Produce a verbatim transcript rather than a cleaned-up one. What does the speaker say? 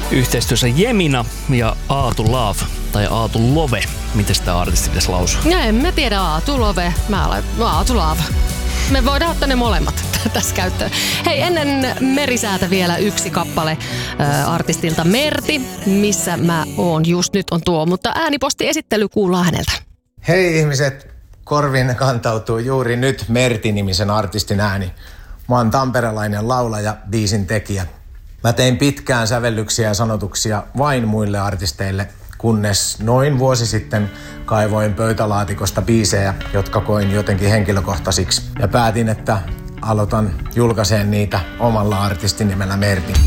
yhteistyössä Jemina ja Aatu Love, tai Aatu Love. Miten sitä artisti pitäisi lausua? Ja en mä tiedä, Aatu Love. Mä olen Aatu Love. Me voidaan ottaa ne molemmat tässä käyttöön. Hei, ennen Merisäätä vielä yksi kappale ää, artistilta Merti. Missä mä oon just nyt on tuo, mutta äänipostiesittely kuullaan häneltä. Hei ihmiset, korviin kantautuu juuri nyt Merti-nimisen artistin ääni. Mä oon tamperelainen laulaja, biisin tekijä. Mä tein pitkään sävellyksiä ja sanotuksia vain muille artisteille, kunnes noin vuosi sitten kaivoin pöytälaatikosta biisejä, jotka koin jotenkin henkilökohtaisiksi. Ja päätin, että aloitan julkaiseen niitä omalla artistin nimellä Merti.